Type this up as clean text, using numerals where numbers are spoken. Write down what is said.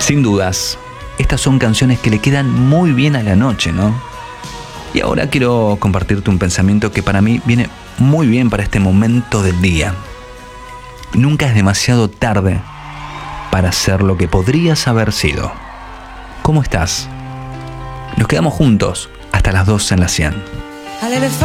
Sin dudas, estas son canciones que le quedan muy bien a la noche, ¿no? Y ahora quiero compartirte un pensamiento que para mí viene muy bien para este momento del día. Nunca es demasiado tarde para ser lo que podrías haber sido. ¿Cómo estás? Nos quedamos juntos hasta las 2 en la 100.